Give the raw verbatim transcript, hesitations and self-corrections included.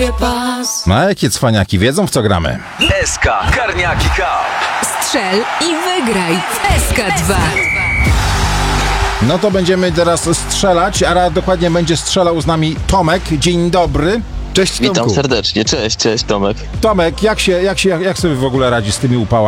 lubię pas. No, jakie cwaniaki wiedzą, w co gramy. S K Karniaki Cup. Strzel i wygraj w S K dwa. No to będziemy teraz strzelać, a dokładnie będzie strzelał z nami Tomek. Dzień dobry. Cześć, Tomku. Witam serdecznie, cześć, cześć Tomek. Tomek, jak się, jak się, jak sobie w ogóle radzi z tymi upałami?